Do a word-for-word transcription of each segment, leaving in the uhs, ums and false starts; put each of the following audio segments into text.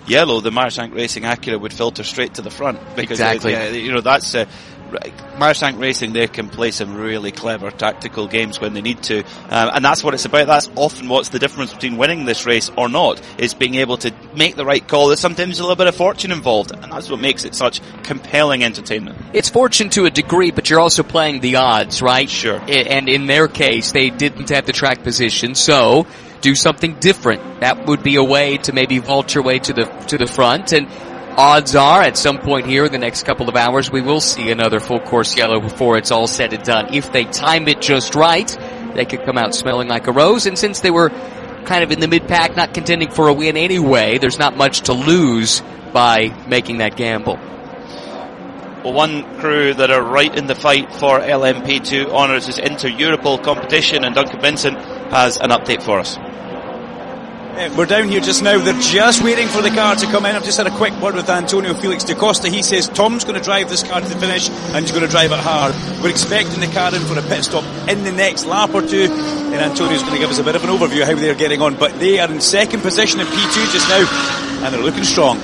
yellow, the Meyershank Racing Acura would filter straight to the front. Because exactly. It, yeah, you know, that's uh, Meyershank Racing. They can play some really clever tactical games when they need to, um, and that's what it's about. That's often what's the difference between winning this race or not, is being able to make the right call. There's sometimes a little bit of fortune involved, and that's what makes it such compelling entertainment. It's fortune to a degree, but you're also playing the odds, right? Sure. And in their case, they didn't have the track position, so do something different. That would be a way to maybe vault your way to the to the front, and odds are at some point here in the next couple of hours we will see another full course yellow before it's all said and done. If they time it just right, they could come out smelling like a rose, and since they were kind of in the mid-pack, not contending for a win anyway, there's not much to lose by making that gamble. Well, one crew that are right in the fight for L M P two honours is Inter Europol competition, and Duncan Vincent has an update for us. We're down here just now. They're just waiting for the car to come in. I've just had a quick word with Antonio Felix da Costa. He says Tom's going to drive this car to the finish, and he's going to drive it hard. We're expecting the car in for a pit stop in the next lap or two, and Antonio's going to give us a bit of an overview of how they're getting on. But they are in second position in P two just now, and they're looking strong.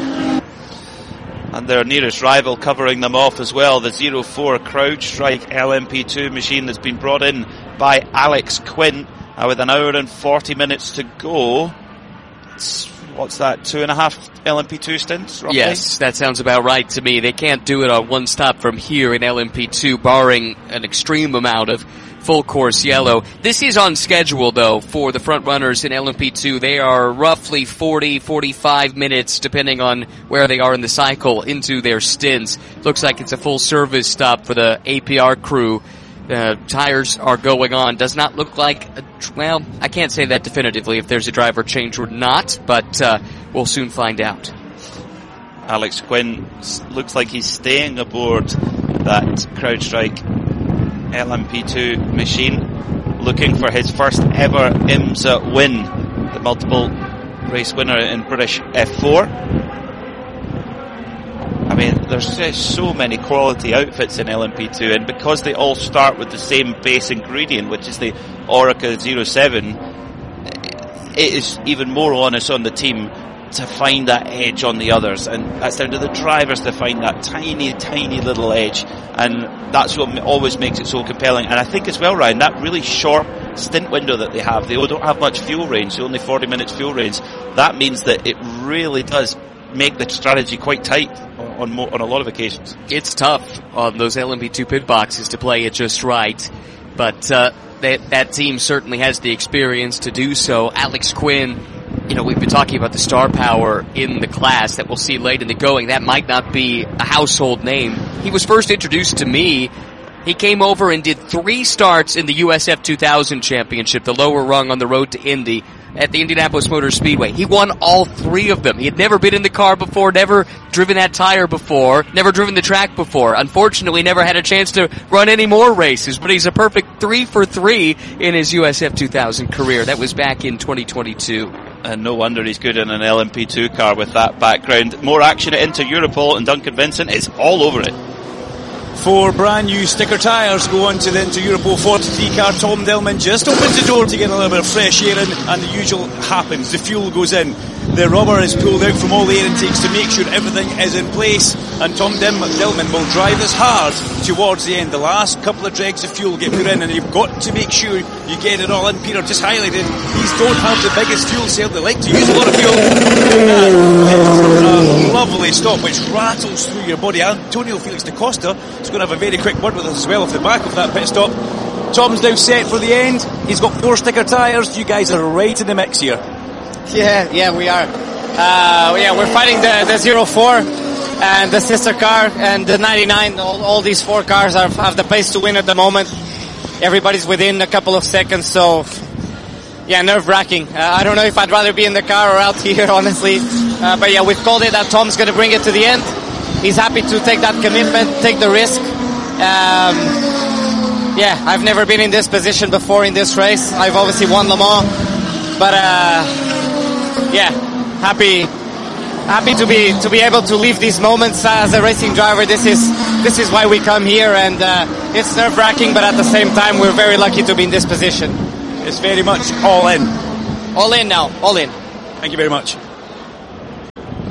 And their nearest rival covering them off as well, the zero four CrowdStrike L M P two machine that's been brought in by Alex Quinn. Uh, with an hour and forty minutes to go, it's, what's that, two and a half L M P two stints, roughly? Yes, that sounds about right to me. They can't do it on one stop from here in L M P two, barring an extreme amount of full course yellow. This is on schedule, though, for the front runners in L M P two. They are roughly forty, forty-five minutes, depending on where they are in the cycle, into their stints. Looks like it's a full service stop for the A P R crew. Uh, tires are going on. Does not look like, a, well, I can't say that definitively if there's a driver change or not, but uh, we'll soon find out. Alex Quinn looks like he's staying aboard that CrowdStrike L M P two machine, looking for his first ever IMSA win, the multiple race winner in British F four. I mean, there's just so many quality outfits in L M P two, and because they all start with the same base ingredient, which is the Orica zero seven, it is even more onus on the team to find that edge on the others, and that's down to the drivers to find that tiny, tiny little edge, and that's what always makes it so compelling. And I think as well, Ryan, that really short stint window that they have, they don't have much fuel range, so only forty minutes fuel range, that means that it really does make the strategy quite tight on mo- on a lot of occasions. It's tough on those L M P two pit boxes to play it just right, but uh, that that team certainly has the experience to do so. Alex Quinn, you know, we've been talking about the star power in the class that we'll see late in the going. That might not be a household name. He was first introduced to me. He came over and did three starts in the U S F two thousand championship, the lower rung on the road to Indy, at the Indianapolis Motor Speedway. He won all three of them. He had never been in the car before, never driven that tire before, never driven the track before. Unfortunately, never had a chance to run any more races, but he's a perfect three for three in his U S F two thousand career. That was back in twenty twenty-two. And no wonder he's good in an L M P two car with that background. More action at Inter Europol, and Duncan Vincent is all over it. Four brand new sticker tyres go on to the Inter Europol forty-three car. Tom Dillman just opens the door to get a little bit of fresh air in, and the usual happens. The fuel goes in. The rubber is pulled out from all the air intakes to make sure everything is in place, and Tom Dillman will drive this hard towards the end. The last couple of dregs of fuel get put in, and you've got to make sure you get it all in. Peter just highlighted, these don't have the biggest fuel cell. They like to use a lot of fuel. And a lovely stop which rattles through your body. Antonio Felix da Costa is going to have a very quick word with us as well off the back of that pit stop. Tom's now set for the end. He's got four sticker tyres. You guys are right in the mix here. Yeah, yeah, we are. Uh, yeah, we're fighting the, the zero four and the sister car and the ninety-nine. All, all these four cars are, have the pace to win at the moment. Everybody's within a couple of seconds, so yeah, nerve-wracking. Uh, I don't know if I'd rather be in the car or out here, honestly. Uh, but yeah, we've called it that Tom's going to bring it to the end. He's happy to take that commitment, take the risk. Um, yeah, I've never been in this position before in this race. I've obviously won Le Mans, but uh, yeah, happy, happy to be to be able to live these moments as a racing driver. This is this is why we come here, and uh, it's nerve-wracking, but at the same time, we're very lucky to be in this position. It's very much all in. All in now, all in. Thank you very much.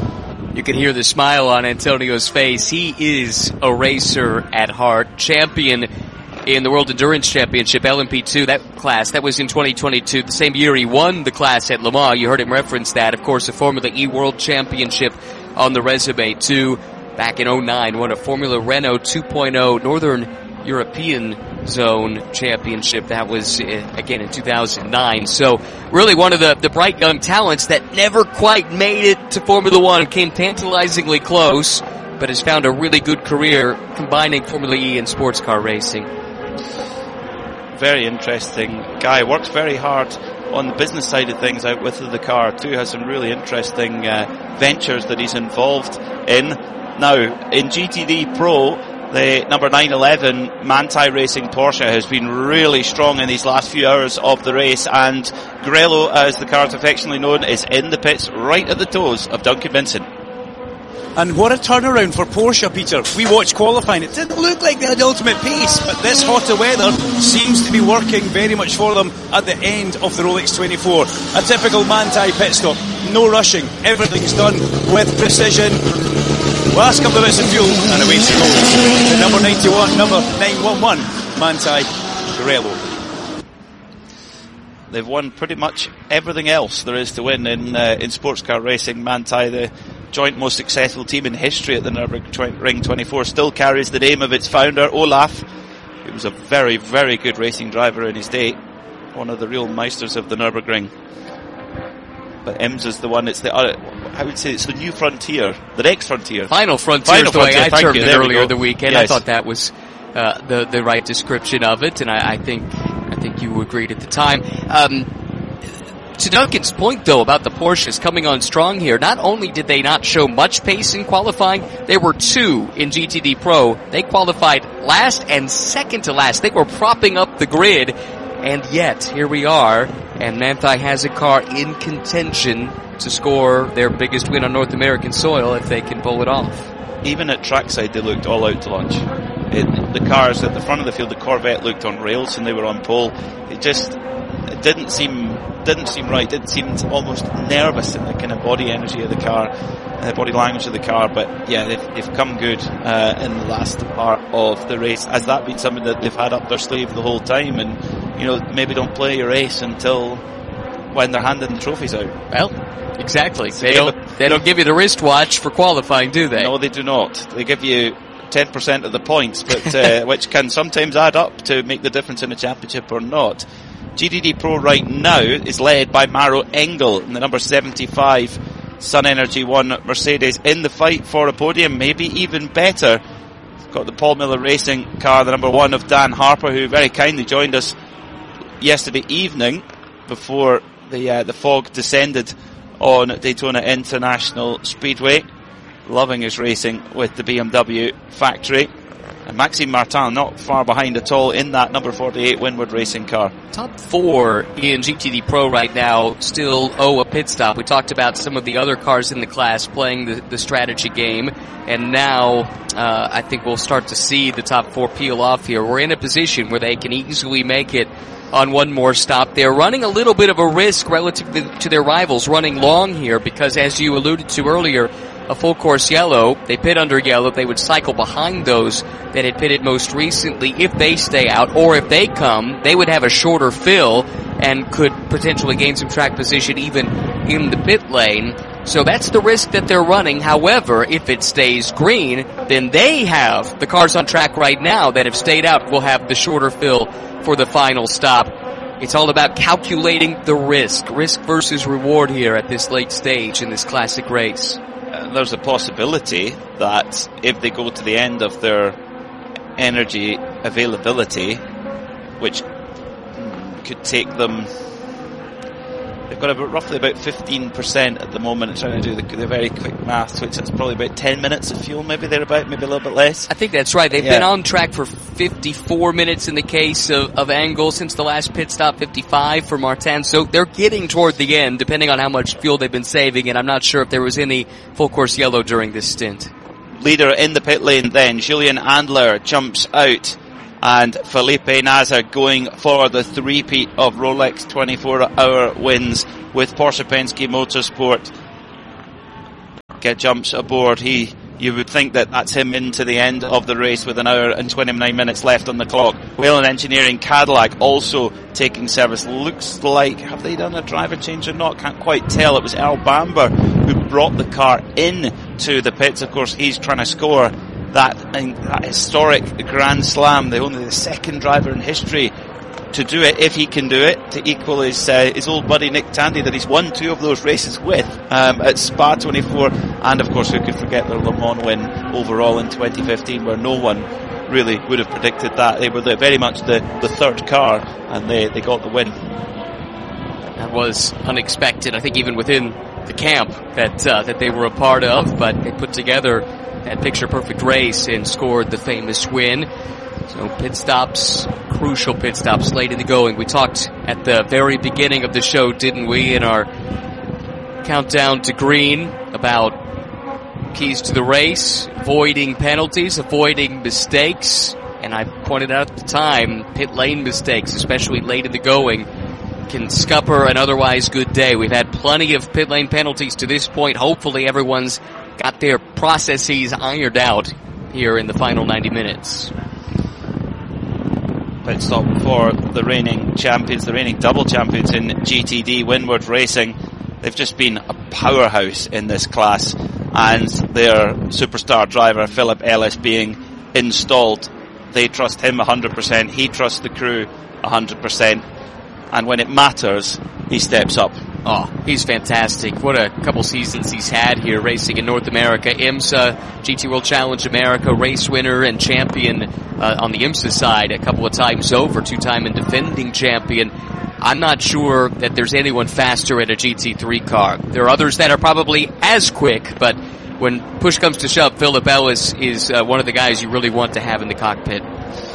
You can hear the smile on Antonio's face. He is a racer at heart. Champion in the World Endurance Championship, L M P two, that class. That was in twenty twenty-two, the same year he won the class at Le Mans. You heard him reference that. Of course, a Formula E World Championship on the resume, too. Back in oh nine, won a Formula Renault two point oh Northern European Zone Championship. That was, uh, again, in two thousand nine. So, really one of the, the bright young talents that never quite made it to Formula One. Came tantalizingly close, but has found a really good career combining Formula E and sports car racing. Very interesting guy. Works very hard on the business side of things out with the car too. Has some really interesting uh, ventures that he's involved in. Now, in G T D Pro, the number nine eleven Manthey Racing Porsche has been really strong in these last few hours of the race, and Grello, as the car is affectionately known, is in the pits right at the toes of Duncan Vincent. And what a turnaround for Porsche, Peter. We watched qualifying. It didn't look like they had ultimate pace, but this hotter weather seems to be working very much for them at the end of the Rolex twenty-four. A typical Manthey pit stop. No rushing. Everything's done with precision. Last couple of bits of fuel, and away she goes. The number ninety-one, number nine one one, Manthey Grello. They've won pretty much everything else there is to win in uh, in sports car racing. Manthey, the joint most successful team in history at the Nürburgring twenty-four, still carries the name of its founder, Olaf. He was a very, very good racing driver in his day. One of the real meisters of the Nürburgring. But IMSA's the one, it's the, uh, I would say it's the new frontier, the next frontier. Final frontier Final is the way frontier, I termed you. it There earlier the weekend. Yes. I thought that was uh, the the right description of it, and I, I think I think you agreed at the time. Um, to Duncan's point, though, about the Porsches coming on strong here, not only did they not show much pace in qualifying, there were two in G T D Pro. They qualified last and second to last. They were propping up the grid, and yet, here we are, and Manthey has a car in contention to score their biggest win on North American soil if they can pull it off. Even at trackside, they looked all out to lunch. It, the cars at the front of the field, the Corvette looked on rails and they were on pole. It just it didn't seem didn't seem right. It seemed almost nervous in the kind of body energy of the car, uh, body language of the car. But yeah, they've, they've come good uh, in the last part of the race. Has that been something that they've had up their sleeve the whole time? And you know, maybe don't play your race until when they're handing the trophies out. Well, exactly. They don't they don't give you the wristwatch for qualifying, do they? No, they do not. They give you ten percent of the points, but uh, which can sometimes add up to make the difference in a championship or not. G T D Pro right now is led by Maro Engel in the number seventy-five Sun Energy One Mercedes, in the fight for a podium, maybe even better. Got the Paul Miller Racing car, the number one of Dan Harper, who very kindly joined us yesterday evening before the uh, the fog descended on Daytona International Speedway. Loving his racing with the B M W factory. And Maxime Martin not far behind at all in that number forty-eight Winward Racing car. Top four in G T D Pro right now still owe a pit stop. We talked about some of the other cars in the class playing the, the strategy game, and now uh, I think we'll start to see the top four peel off here. We're in a position where they can easily make it on one more stop. They're running a little bit of a risk relative to their rivals running long here because, as you alluded to earlier, a full course yellow, they pit under yellow, they would cycle behind those that had pitted most recently. If they stay out, or if they come, they would have a shorter fill and could potentially gain some track position even in the pit lane. So that's the risk that they're running. However, if it stays green, then they have, the cars on track right now that have stayed out will have the shorter fill for the final stop. It's all about calculating the risk, risk versus reward here at this late stage in this classic race. Uh, there's a possibility that if they go to the end of their energy availability, which could take them, they've got about roughly about fifteen percent at the moment. Trying to do the, the very quick maths, which is probably about ten minutes of fuel, maybe thereabout, maybe a little bit less. I think that's right. They've yeah. been on track for fifty-four minutes in the case of, of Engel since the last pit stop, fifty-five for Martin. So they're getting toward the end, depending on how much fuel they've been saving, and I'm not sure if there was any full course yellow during this stint. Leader in the pit lane then, Julian Andler jumps out, and Felipe Nasr going for the three-peat of Rolex twenty-four hour wins with Porsche Penske Motorsport. Cadillac uh, jumps aboard, he you would think that that's him into the end of the race with an hour and twenty-nine minutes left on the clock. Whelen Engineering Cadillac also taking service. Looks like, have they done a driver change or not? Can't quite tell. It was Earl Bamber who brought the car in to the pits. Of course, he's trying to score that, that historic Grand Slam. The only the second driver in history to do it, if he can do it, to equal his uh, his old buddy Nick Tandy that he's won two of those races with um, at Spa twenty-four, and of course who could forget their Le Mans win overall in twenty fifteen, where no one really would have predicted that. They were the, very much the, the third car, and they, they got the win. That was unexpected, I think, even within the camp that uh, that they were a part of, but they put together that picture-perfect race and scored the famous win. So pit stops, crucial pit stops late in the going. We talked at the very beginning of the show, didn't we, in our countdown to green, about keys to the race, avoiding penalties, avoiding mistakes. And I pointed out at the time, pit lane mistakes, especially late in the going, can scupper an otherwise good day. We've had plenty of pit lane penalties to this point. Hopefully everyone's got their processes ironed out here in the final ninety minutes. Pit stop for the reigning champions, the reigning double champions in G T D, Windward Racing. They've just been a powerhouse in this class, and their superstar driver Philip Ellis being installed, they trust him one hundred percent, he trusts the crew one hundred percent, and when it matters, he steps up. Oh, he's fantastic. What a couple seasons he's had here racing in North America. IMSA, G T World Challenge America, race winner and champion uh, on the IMSA side a couple of times over, two-time and defending champion. I'm not sure that there's anyone faster at a G T three car. There are others that are probably as quick, but when push comes to shove, Philip Ellis is uh, one of the guys you really want to have in the cockpit.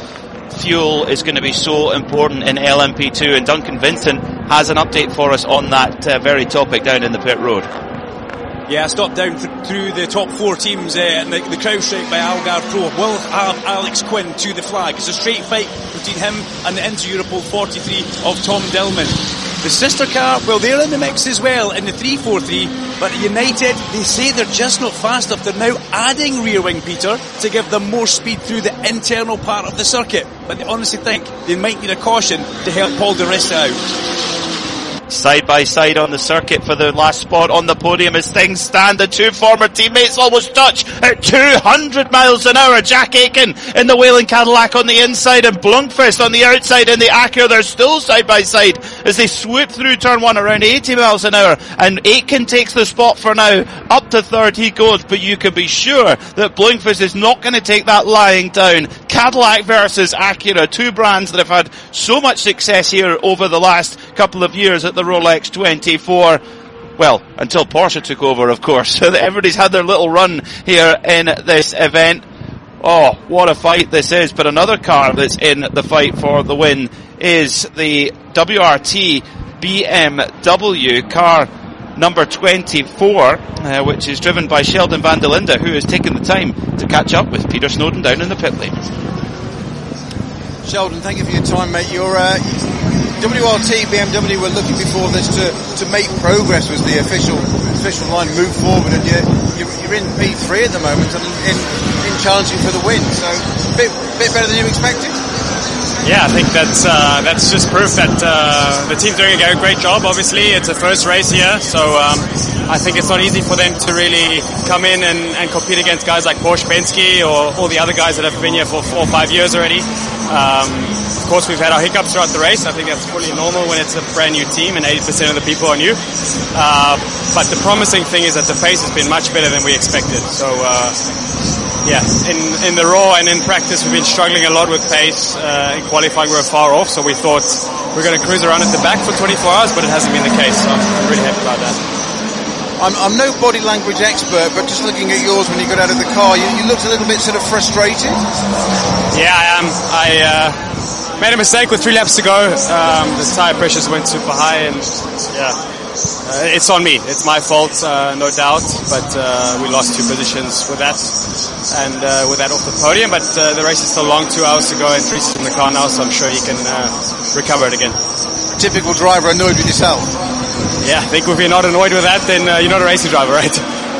Fuel is going to be so important in L M P two, and Duncan Vincent has an update for us on that uh, very topic down in the pit road. Yeah, I stopped down th- through the top four teams, uh, and the, the crowd strike by Algarve Pro will have Alex Quinn to the flag. It's a straight fight between him and the Inter Europol forty-three of Tom Dillman. The sister car, well, they're in the mix as well in the three forty-three, but United, they say they're just not fast enough. They're now adding rear wing, Peter, to give them more speed through the internal part of the circuit. But they honestly think they might need a caution to help Paul Di Resta out. Side by side on the circuit for the last spot on the podium as things stand. The two former teammates almost touch at two hundred miles an hour. Jack Aitken in the Whelen Cadillac on the inside and Blomqvist on the outside in the Acura. They're still side by side as they swoop through turn one around eighty miles an hour, and Aitken takes the spot for now. Up to third he goes, but you can be sure that Blomqvist is not going to take that lying down. Cadillac versus Acura, two brands that have had so much success here over the last couple of years at the Rolex twenty-four. Well, until Porsche took over, of course. So everybody's had their little run here in this event. Oh, what a fight this is. But another car that's in the fight for the win is the W R T B M W car number twenty-four, uh, which is driven by Sheldon van der Linde, who has taken the time to catch up with Peter Snowden down in the pit lane. Sheldon, thank you for your time, mate. Your uh, W R T B M W were looking before this to, to make progress, was the official official line, move forward, and you're, you're, you're in P three at the moment and in, in challenging for the win, so a bit, bit better than you expected. Yeah, I think that's uh, that's just proof that uh, the team's doing a great job. Obviously, it's a first race here, so um, I think it's not easy for them to really come in and, and compete against guys like Porsche Penske or all the other guys that have been here for four or five years already. Um, of course, we've had our hiccups throughout the race. I think that's fully normal when it's a brand new team and eighty percent of the people are new. Uh, but the promising thing is that the pace has been much better than we expected. So. Uh, Yeah, in in the raw and in practice we've been struggling a lot with pace. Uh, in qualifying we were far off, so we thought we we're going to cruise around at the back for twenty-four hours, but it hasn't been the case, so I'm really happy about that. I'm, I'm no body language expert, but just looking at yours when you got out of the car, you, you looked a little bit sort of frustrated. Yeah, I am. I uh, made a mistake with three laps to go. Um, the tire pressures went super high, and yeah. Uh, it's on me. It's my fault, uh, no doubt. But uh, we lost two positions with that, and uh, with that off the podium. But uh, the race is still long, two hours to go, and Dries is in the car now, so I'm sure he can uh, recover it again. Typical driver, annoyed with yourself. Yeah, I think if you're not annoyed with that, then uh, you're not a racing driver, right?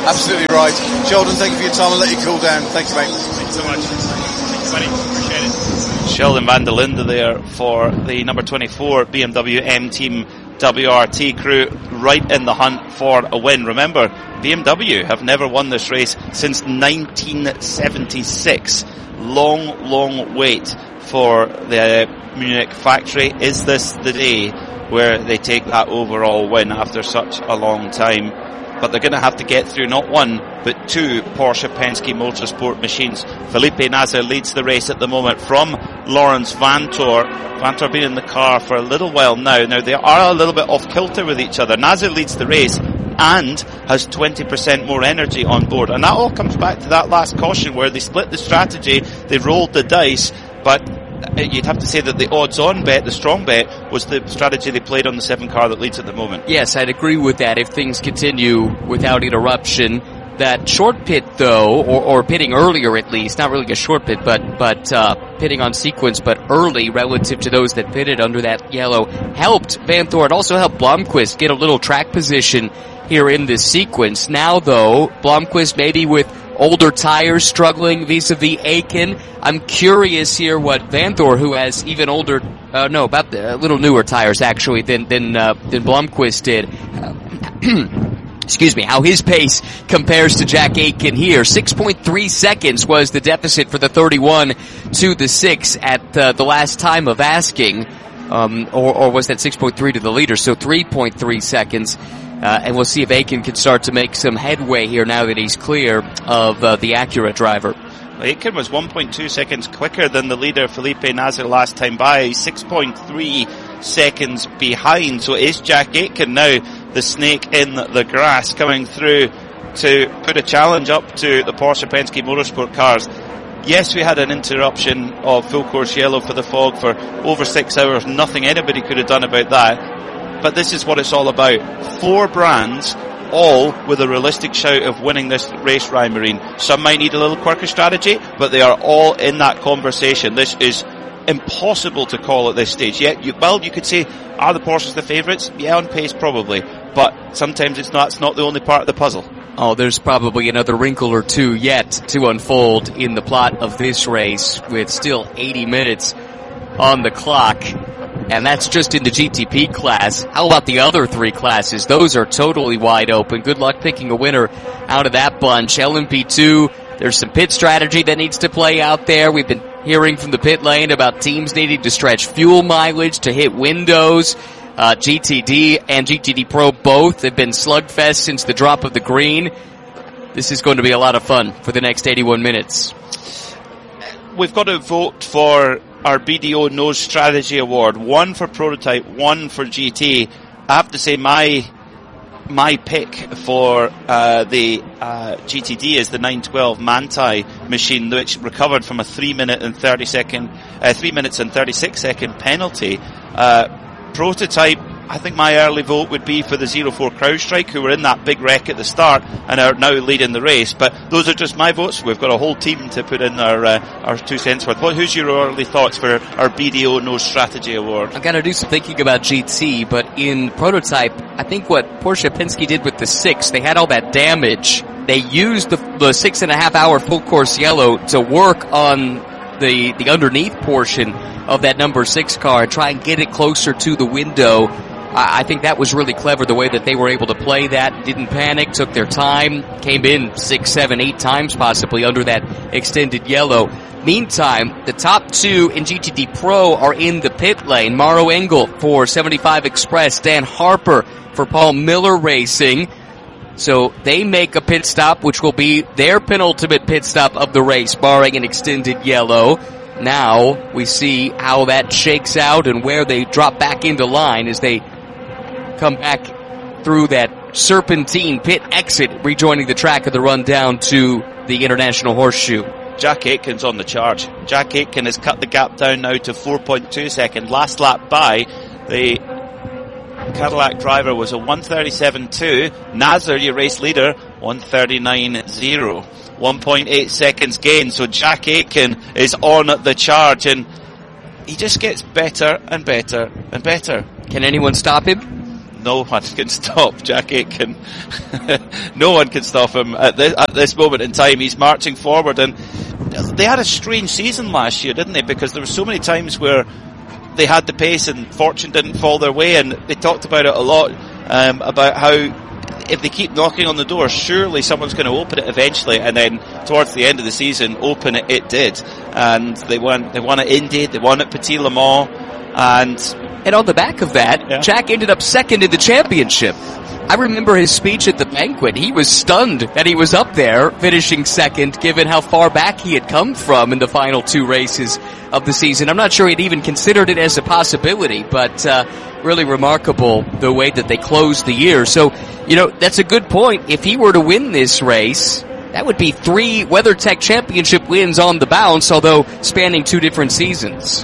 Absolutely right. Sheldon, thank you for your time. I'll let you cool down. Thanks, mate. Thanks so much. Thanks, buddy. Appreciate it. Sheldon van der Linde there for the number twenty-four B M W M Team W R T crew, right in the hunt for a win. Remember, B M W have never won this race since nineteen seventy-six. Long, long wait for the Munich factory. Is this the day where they take that overall win after such a long time? But they're going to have to get through not one, but two Porsche Penske Motorsport machines. Felipe Nasr leads the race at the moment from Lawrence Vanthoor. Vanthoor been in the car for a little while now. Now they are a little bit off kilter with each other. Nasr leads the race and has twenty percent more energy on board. And that all comes back to that last caution where they split the strategy, they rolled the dice, but you'd have to say that the odds-on bet, the strong bet, was the strategy they played on the seven car that leads at the moment. Yes, I'd agree with that if things continue without interruption. That short pit, though, or, or pitting earlier at least, not really a short pit, but but uh, pitting on sequence, but early relative to those that pitted under that yellow, helped Vanthoor. It also helped Blomqvist get a little track position here in this sequence. Now, though, Blomqvist maybe with older tires struggling vis-a-vis Aitken. I'm curious here what Vanthoor, who has even older, uh, no, about the, a little newer tires actually than than uh, than Blomqvist did. Uh, excuse me, how his pace compares to Jack Aitken here. six point three seconds was the deficit for the thirty-one to the six at uh, the last time of asking. Um, or, or was that six point three to the leader? So three point three seconds. Uh, and we'll see if Aitken can start to make some headway here now that he's clear of uh, the Acura driver. Aitken was one point two seconds quicker than the leader Felipe Nasr last time by. He's six point three seconds behind. So is Jack Aitken now the snake in the grass coming through to put a challenge up to the Porsche Penske Motorsport cars? Yes, we had an interruption of full course yellow for the fog for over six hours. Nothing anybody could have done about that. But this is what it's all about. Four brands, all with a realistic shout of winning this race, Ryan Marine. Some might need a little quirky strategy, but they are all in that conversation. This is impossible to call at this stage. Yeah, you, well, you could say, are the Porsches the favourites? Yeah, on pace, probably. But sometimes it's not, it's not the only part of the puzzle. Oh, there's probably another wrinkle or two yet to unfold in the plot of this race with still eighty minutes on the clock. And that's just in the G T P class. How about the other three classes? Those are totally wide open. Good luck picking a winner out of that bunch. L M P two, there's some pit strategy that needs to play out there. We've been hearing from the pit lane about teams needing to stretch fuel mileage to hit windows. Uh, G T D and G T D Pro both have been slugfest since the drop of the green. This is going to be a lot of fun for the next eighty-one minutes. We've got to vote for our B D O Nose Strategy Award. One for Prototype, one for G T. I have to say my my pick for uh, the uh, G T D is the nine twelve Manthey machine, which recovered from a three minute and thirty second, uh, three minutes and thirty-six second penalty. Uh, Prototype, I think my early vote would be for the zero four CrowdStrike, who were in that big wreck at the start and are now leading the race. But those are just my votes. We've got a whole team to put in our uh, our two cents worth. What, who's your early thoughts for our B D O Nose Strategy Award? I've got to do some thinking about G T, but in Prototype, I think what Porsche Penske did with the six, they had all that damage. They used the, the six and a half hour full course yellow to work on the the underneath portion of that number six car and try and get it closer to the window. I, I think that was really clever, the way that they were able to play that. Didn't panic, took their time, came in six, seven, eight times possibly under that extended yellow. Meantime, the top two in G T D Pro are in the pit lane. Mauro Engel for seventy-five Express, Dan Harper for Paul Miller Racing. So they make a pit stop, which will be their penultimate pit stop of the race, barring an extended yellow. Now we see how that shakes out and where they drop back into line as they come back through that serpentine pit exit, rejoining the track of the run down to the International Horseshoe. Jack Aitken's on the charge. Jack Aitken has cut the gap down now to four point two seconds. Last lap by, the Cadillac driver was a one thirty-seven two. Nasr, your race leader, one thirty-nine zero. one point eight seconds gain. So Jack Aitken is on the charge, and he just gets better and better and better. Can anyone stop him? no one can stop Jack Aitken. No one can stop him at this, at this moment in time. He's marching forward, and they had a strange season last year, didn't they? Because there were so many times where they had the pace and fortune didn't fall their way, and they talked about it a lot, um, about how if they keep knocking on the door, surely someone's going to open it eventually, and then towards the end of the season, open it, it did. And they won, they won at Indy, they won at Petit Le Mans, and... And on the back of that, yeah. Jack ended up second in the championship. I remember his speech at the banquet. He was stunned that he was up there, finishing second, given how far back he had come from in the final two races of the season. I'm not sure he'd even considered it as a possibility, but uh, really remarkable the way that they closed the year. So, you know, that's a good point. If he were to win this race, that would be three WeatherTech championship wins on the bounce, although spanning two different seasons.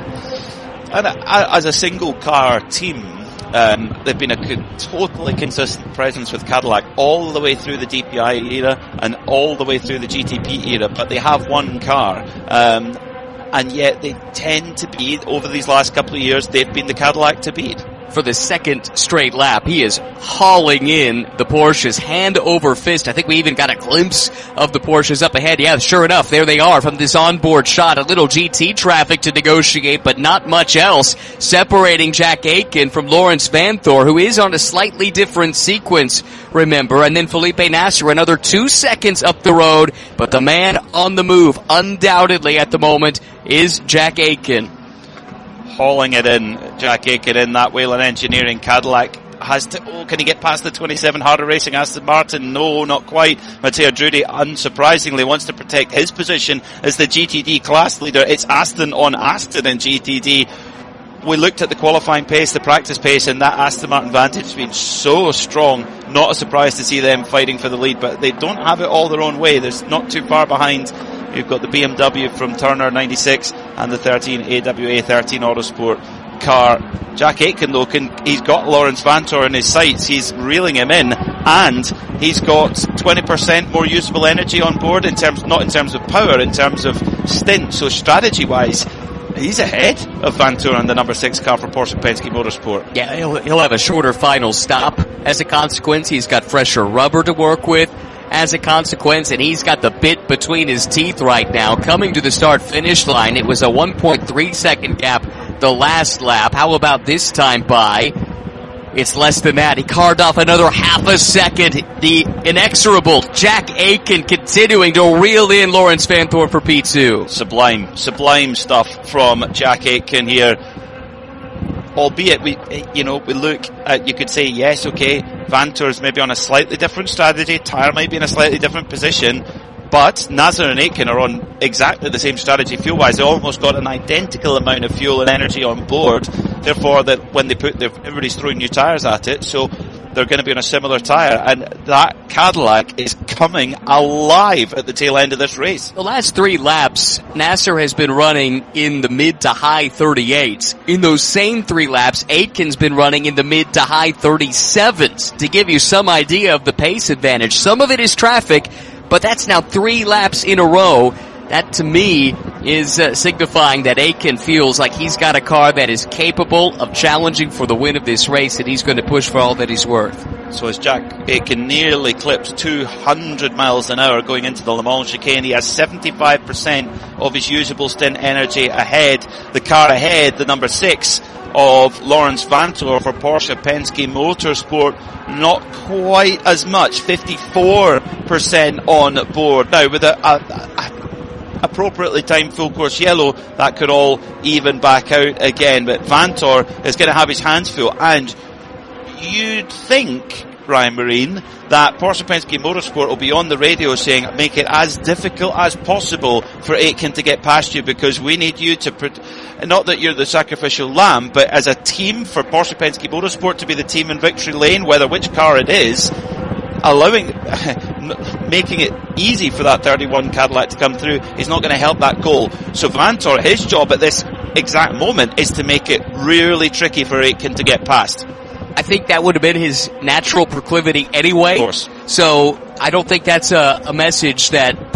And as a single car team, um, they've been a totally consistent presence with Cadillac all the way through the D P I era and all the way through the G T P era, but they have one car. Um, and yet they tend to be, over these last couple of years, they've been the Cadillac to beat. For the second straight lap, he is hauling in the Porsches hand over fist. I think we even got a glimpse of the Porsches up ahead. Yeah, sure enough, there they are from this onboard shot. A little G T traffic to negotiate, but not much else, separating Jack Aitken from Lawrence Vanthoor, who is on a slightly different sequence, remember. And then Felipe Nasr, another two seconds up the road, but the man on the move, undoubtedly at the moment, is Jack Aitken. Hauling it in, Jack Aitken in that Whelen Engineering Cadillac. Has to, oh, can he get past the twenty-seven Harder Racing Aston Martin? No, not quite. Matteo Drudi, unsurprisingly, wants to protect his position as the G T D class leader. It's Aston on Aston in G T D. We looked at the qualifying pace, the practice pace, and that Aston Martin Vantage has been so strong. Not a surprise to see them fighting for the lead, but they don't have it all their own way. There's not too far behind. You've got the B M W from Turner ninety-six and the thirteen A W A thirteen Autosport car. Jack Aitken, though, can, he's got Lawrence Vanthoor in his sights. He's reeling him in, and he's got twenty percent more usable energy on board, in terms, not in terms of power, in terms of stint. So strategy-wise, he's ahead of Vanthoor on the number six car for Porsche Penske Motorsport. Yeah, he'll, he'll have a shorter final stop. As a consequence, he's got fresher rubber to work with. As a consequence, and he's got the bit between his teeth right now. Coming to the start-finish line, it was a one point three second gap the last lap. How about this time by? It's less than that. He carved off another half a second. The inexorable Jack Aitken continuing to reel in Lawrence Vanthoor for P two. Sublime, sublime stuff from Jack Aitken here. Albeit, we, you know, we look at, you could say, yes, okay, Vanthoor's maybe on a slightly different strategy, Tyre might be in a slightly different position, but Nasr and Aitken are on exactly the same strategy fuel-wise. They almost got an identical amount of fuel and energy on board, therefore that when they put their, everybody's throwing new tyres at it, so they're going to be on a similar tyre, and that Cadillac is coming alive at the tail end of this race. The last three laps, Nasr has been running in the mid to high thirty-eights. In those same three laps, Aitken's been running in the mid to high thirty-sevens, to give you some idea of the pace advantage. Some of it is traffic, but that's now three laps in a row. That, to me, is uh, signifying that Aitken feels like he's got a car that is capable of challenging for the win of this race, and he's going to push for all that he's worth. So as Jack Aitken nearly clips two hundred miles an hour going into the Le Mans chicane, he has seventy-five percent of his usable stint energy ahead. The car ahead, the number six of Lawrence Vanthoor for Porsche Penske Motorsport, not quite as much, fifty-four percent on board. Now, with a, a, a appropriately timed full course yellow, that could all even back out again, but Vanthoor is going to have his hands full, and you'd think, Ryan Marine, that Porsche Penske Motorsport will be on the radio saying, make it as difficult as possible for Aitken to get past you, because we need you to put, not that you're the sacrificial lamb, but as a team for Porsche Penske Motorsport to be the team in victory lane, whether which car it is, allowing, making it easy for that thirty-one Cadillac to come through is not going to help that goal. So Vanthoor, his job at this exact moment is to make it really tricky for Aitken to get past. I think that would have been his natural proclivity anyway. Of course. So I don't think that's a, a message that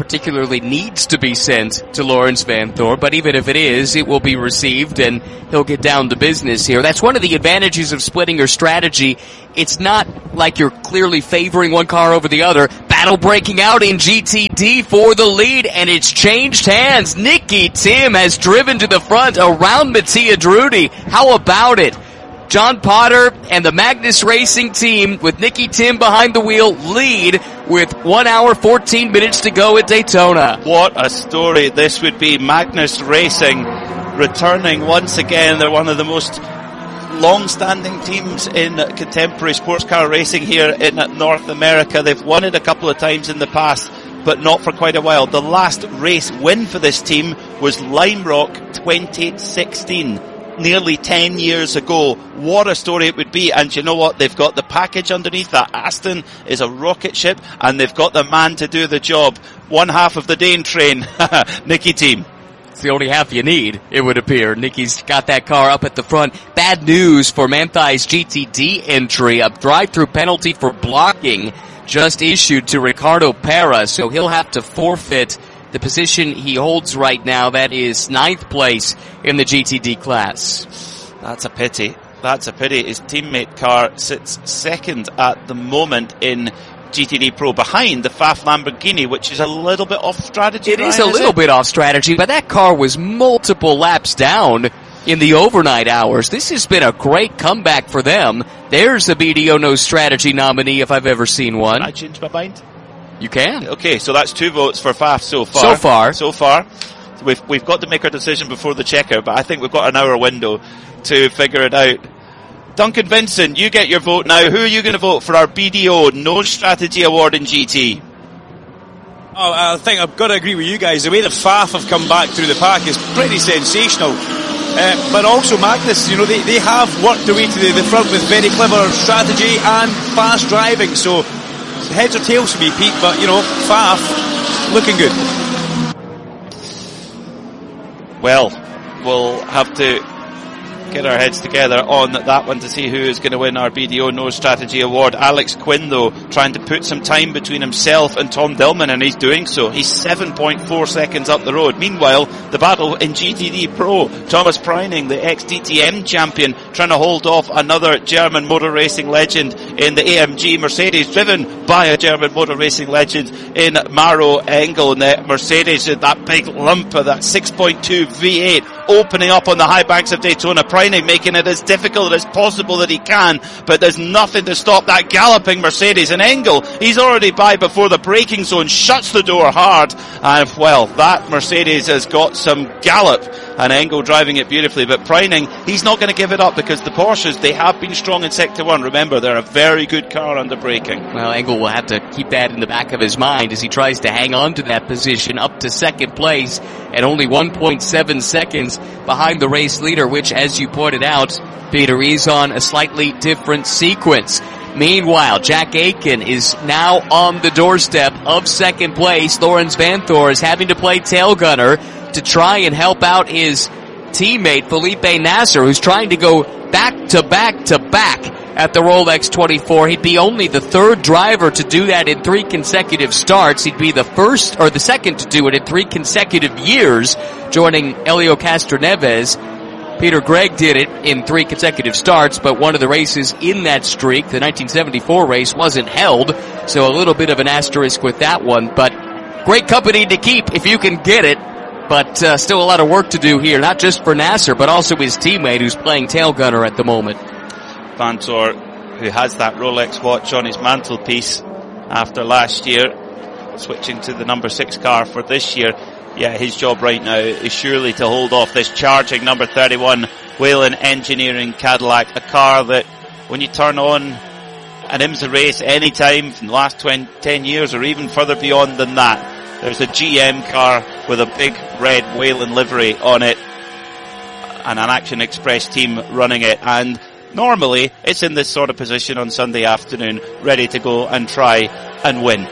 particularly needs to be sent to Laurens Vanthoor, but even if it is, it will be received and he'll get down to business here. That's one of the advantages of splitting your strategy. It's not like you're clearly favoring one car over the other. Battle breaking out in G T D for the lead, and it's changed hands. Nicky Tim has driven to the front around Mattia Drudi. How about it? John Potter and the Magnus Racing team with Nicky Tim behind the wheel lead with one hour, fourteen minutes to go at Daytona. What a story this would be. Magnus Racing returning once again. They're one of the most long-standing teams in contemporary sports car racing here in North America. They've won it a couple of times in the past, but not for quite a while. The last race win for this team was Lime Rock twenty sixteen. Nearly ten years ago. What a story it would be. And you know what? They've got the package underneath. That Aston is a rocket ship, and they've got the man to do the job. One half of the Dane train. Nicky Team. It's the only half you need, it would appear. Nicky's got that car up at the front. Bad news for Manthey's G T D entry. A drive-through penalty for blocking just issued to Ricardo Parra, so he'll have to forfeit the position he holds right now. That is ninth place in the G T D class. That's a pity. That's a pity. His teammate car sits second at the moment in G T D Pro, behind the F A F Lamborghini, which is a little bit off strategy. It Ryan, is a is little it? bit off strategy, but that car was multiple laps down in the overnight hours. This has been a great comeback for them. There's a B D O No Strategy nominee if I've ever seen one. I changed my mind. You can. Okay, so that's two votes for F A F so far. So far. So far. We've, we've got to make our decision before the checkout, but I think we've got an hour window to figure it out. Duncan Vincent, you get your vote now. Who are you going to vote for our B D O No Strategy Award in G T? Oh, I think I've got to agree with you guys. The way the F A F have come back through the pack is pretty sensational. Uh, but also Magnus, you know, they, they have worked their way to the, the front with very clever strategy and fast driving. So heads or tails for me, Pete, but, you know, F A F looking good. Well, we'll have to get our heads together on that one to see who is going to win our B D O No Strategy Award. Alex Quinn, though, trying to put some time between himself and Tom Dillman, and he's doing so. He's seven point four seconds up the road. Meanwhile, the battle in G T D Pro, Thomas Preining, the ex-D T M champion, trying to hold off another German motor racing legend in the A M G Mercedes, driven by a German motor racing legend in Maro Engel. And the Mercedes, that big lump of that six point two V eight opening up on the high banks of Daytona. Preining making it as difficult as possible that he can, but there's nothing to stop that galloping Mercedes. And Engel, he's already by before the braking zone, shuts the door hard, and well, that Mercedes has got some gallop, and Engel driving it beautifully. But Preining, he's not going to give it up, because the Porsches, they have been strong in Sector one. Remember, they're a very good car under braking. Well, Engel will have to keep that in the back of his mind as he tries to hang on to that position up to second place at only one point seven seconds behind the race leader, which, as you pointed out, Peter, is on a slightly different sequence. Meanwhile, Jack Aitken is now on the doorstep of second place. Laurens Vanthoor is having to play tail gunner to try and help out his teammate Felipe Nasr, who's trying to go back to back to back at the Rolex twenty-four. He'd be only the third driver to do that in three consecutive starts. He'd be the first or the second to do it in three consecutive years, joining Helio Castroneves. Peter Gregg did it in three consecutive starts, but one of the races in that streak, the nineteen seventy-four race, wasn't held, so a little bit of an asterisk with that one. But great company to keep if you can get it, but uh, still a lot of work to do here, not just for Nasr, but also his teammate who's playing tail gunner at the moment. Vanthoor, who has that Rolex watch on his mantelpiece after last year, switching to the number six car for this year. Yeah, his job right now is surely to hold off this charging number thirty-one Whelen Engineering Cadillac, a car that when you turn on an IMSA race any time from the last twenty, ten years or even further beyond than that, there's a G M car with a big red Whelen livery on it and an Action Express team running it, and normally it's in this sort of position on Sunday afternoon, ready to go and try and win.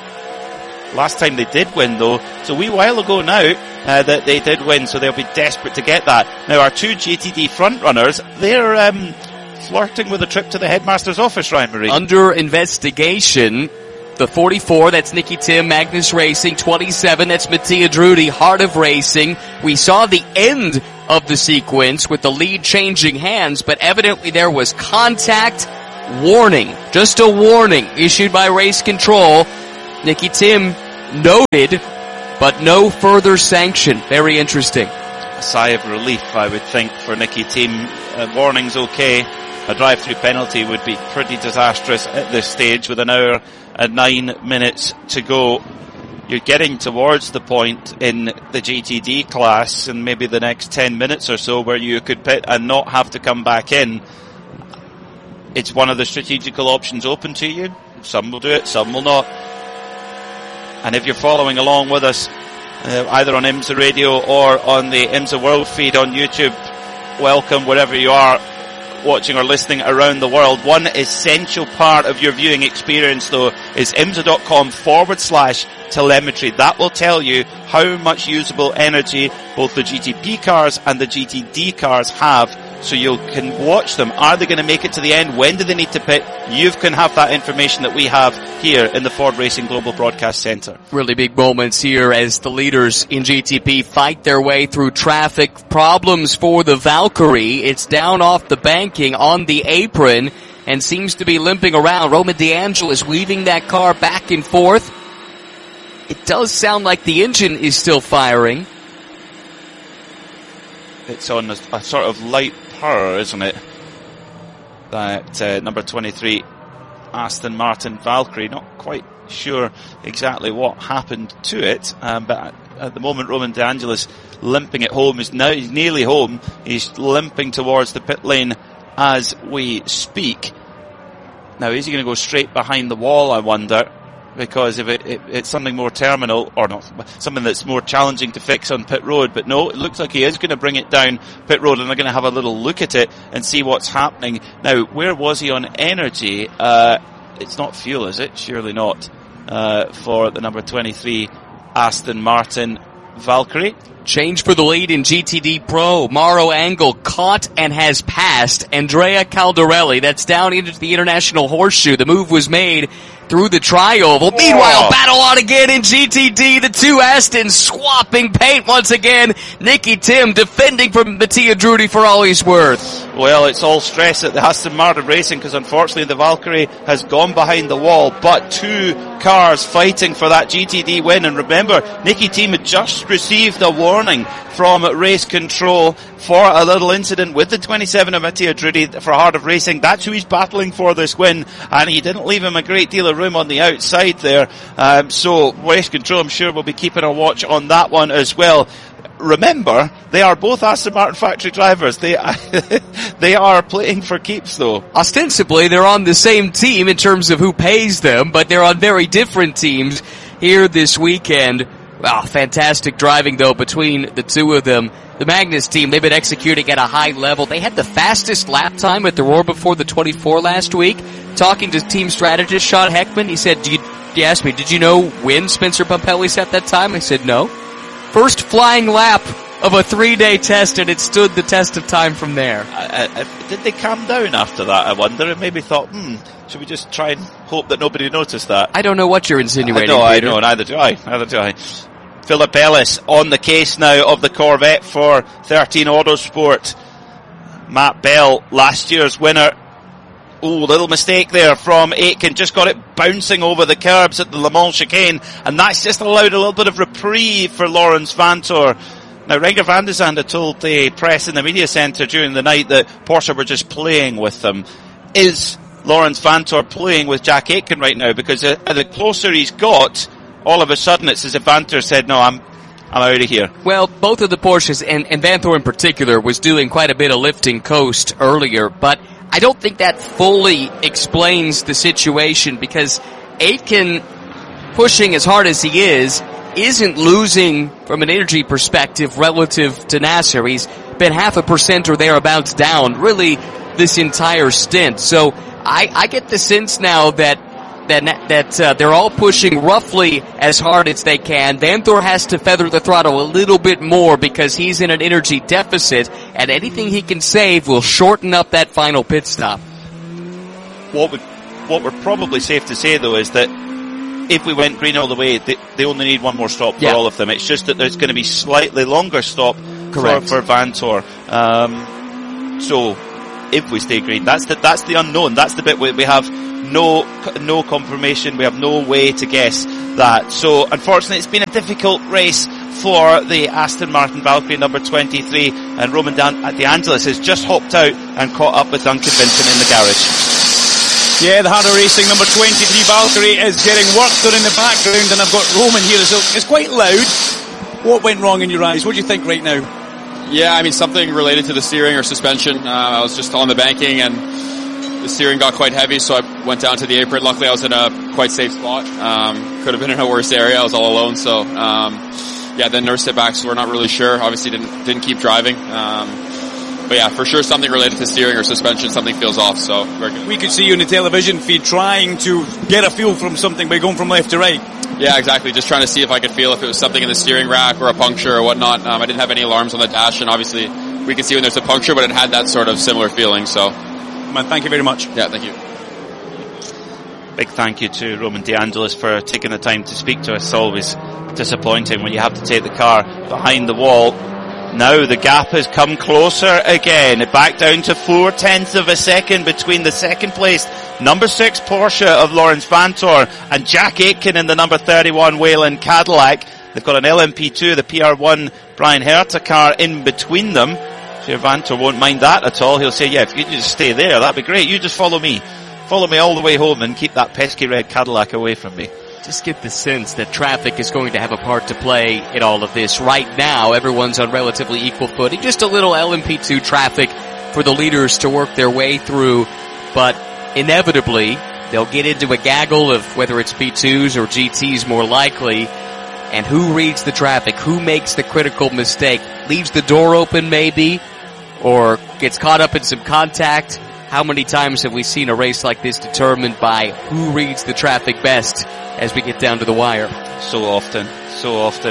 Last time they did win, though, it's a wee while ago now uh, that they did win, so they'll be desperate to get that. Now, our two G T D front runners, they're um, flirting with a trip to the headmaster's office, Ryan Marie. Under investigation The forty-four, that's Nicky Tim, Magnus Racing. twenty-seven, that's Mattia Drudi, Heart of Racing. We saw the end of the sequence with the lead changing hands, but evidently there was contact. Warning. Just a warning issued by Race Control. Nicky Tim noted, but no further sanction. Very interesting. A sigh of relief, I would think, for Nicky Tim. Uh, warning's okay. A drive-through penalty would be pretty disastrous at this stage with an hour and nine minutes to go. You're getting towards the point in the G T D class and maybe the next ten minutes or so where you could pit and not have to come back in. It's one of the strategical options open to you. Some will do it, some will not. And if you're following along with us, uh, either on IMSA Radio or on the IMSA World feed on YouTube, welcome wherever you are watching or listening around the world. One essential part of your viewing experience, though, is imsa.com forward slash telemetry. That will tell you how much usable energy both the G T P cars and the G T D cars have, so you can watch them. Are they going to make it to the end? When do they need to pit? You can have that information that we have here in the Ford Racing Global Broadcast Centre. Really big moments here as the leaders in G T P fight their way through traffic problems for the Valkyrie. It's down off the banking on the apron and seems to be limping around. Roman DeAngelis weaving that car back and forth. It does sound like the engine is still firing. It's on a, a sort of light purr, isn't it? That uh, number twenty-three Aston Martin Valkyrie. Not quite sure exactly what happened to it, um, but at, at the moment Roman DeAngelis limping at home. Is now he's nearly home. He's limping towards the pit lane as we speak. Now, is he going to go straight behind the wall, I wonder? Because if it, it, it's something more terminal, or not, something that's more challenging to fix on pit road. But no, it looks like he is going to bring it down pit road, and they're going to have a little look at it and see what's happening. Now, where was he on energy? Uh, it's not fuel, is it? Surely not. Uh, for the number twenty-three Aston Martin Valkyrie. Change for the lead in G T D Pro. Mauro Angel caught and has passed Andrea Caldarelli. That's down into the International Horseshoe. The move was made through the tri-oval. Oh. Meanwhile, battle on again in G T D. The two Astons swapping paint once again. Nicky Tim defending from Mattia Drudi for all he's worth. Well, it's all stress at the Aston Martin Racing because unfortunately the Valkyrie has gone behind the wall, but two cars fighting for that G T D win. And remember, Nicky Tim had just received a warning from Race Control for a little incident with the twenty-seven of Mattia Drudi for Heart of Racing. That's who he's battling for this win, and he didn't leave him a great deal of room on the outside there. Um, so Race Control, I'm sure, will be keeping a watch on that one as well. Remember, they are both Aston Martin factory drivers. They they are playing for keeps, though. Ostensibly, they're on the same team in terms of who pays them, but they're on very different teams here this weekend. Wow, fantastic driving, though, between the two of them. The Magnus team, they've been executing at a high level. They had the fastest lap time at the Roar before the twenty-four last week. Talking to team strategist Sean Heckman, he said, do you, he asked me, did you know when Spencer Pumpelly set that time? I said, no. First flying lap of a three-day test, and it stood the test of time from there. I, I, did they calm down after that, I wonder, and maybe thought, hmm, should we just try and hope that nobody noticed that? I don't know what you're insinuating, I know, Peter. I know, neither do I, neither do I. Philip Ellis on the case now of the Corvette for thirteen Autosport. Matt Bell, last year's winner. Ooh, little mistake there from Aitken. Just got it bouncing over the curbs at the Le Mans chicane, and that's just allowed a little bit of reprieve for Lawrence Vantor. Now, Renger van de Zande told the press in the media centre during the night that Porsche were just playing with them. Is Lawrence Vantor playing with Jack Aitken right now? Because uh, the closer he's got, all of a sudden it's as if Vantor said, no, I'm I'm out of here. Well, both of the Porsches, and, and Vantor in particular, was doing quite a bit of lifting coast earlier, but I don't think that fully explains the situation, because Aitken, pushing as hard as he is, isn't losing from an energy perspective relative to Nasser. He's been half a percent or thereabouts down, really, this entire stint. So I, I get the sense now that that that uh, they're all pushing roughly as hard as they can. Vantor has to feather the throttle a little bit more because he's in an energy deficit, and anything he can save will shorten up that final pit stop. What would, what we're probably safe to say, though, is that if we went green all the way, they, they only need one more stop for yeah. all of them. It's just that there's going to be slightly longer stop for, for Vantor. Um, so, if we stay green, that's the, that's the unknown. That's the bit where we have no, no confirmation. We have no way to guess that. So, unfortunately, it's been a difficult race for the Aston Martin Valkyrie number twenty-three, and Roman De Angelis has just hopped out and caught up with Duncan Vinton in the garage. Yeah, the Harder Racing number twenty-three Valkyrie is getting work done in the background, and I've got Roman here as well. It's quite loud. What went wrong in your eyes? What do you think right now? Yeah, I mean, something related to the steering or suspension. Uh, I was just on the banking and the steering got quite heavy, so I went down to the apron. Luckily, I was in a quite safe spot. Um, could have been in a worse area. I was all alone, so um, yeah, then nursed it back, so we're not really sure. Obviously, didn't didn't keep driving. Um, But yeah, for sure something related to steering or suspension, something feels off, so we're good. We could see you in the television feed trying to get a feel from something by going from left to right. Yeah, exactly. Just trying to see if I could feel if it was something in the steering rack or a puncture or whatnot. Um, I didn't have any alarms on the dash, and obviously we can see when there's a puncture, but it had that sort of similar feeling, so. Man, thank you very much. Yeah, thank you. Big thank you to Roman De Angelis for taking the time to speak to us. It's always disappointing when you have to take the car behind the wall. Now the gap has come closer again, back down to four tenths of a second between the second place number six Porsche of Lawrence Vantor and Jack Aitken in the number thirty-one Wayland Cadillac. They've got an L M P two, the P R one Brian Herta car in between them. Sure, Vantor won't mind that at all. He'll say, yeah, if you could just stay there, that'd be great. You just follow me. Follow me all the way home and keep that pesky red Cadillac away from me. Just get the sense that traffic is going to have a part to play in all of this. Right now, everyone's on relatively equal footing. Just a little L M P two traffic for the leaders to work their way through. But inevitably, they'll get into a gaggle of whether it's B twos or G Ts more likely. And who reads the traffic? Who makes the critical mistake? Leaves the door open maybe? Or gets caught up in some contact? How many times have we seen a race like this determined by who reads the traffic best as we get down to the wire? So often, so often.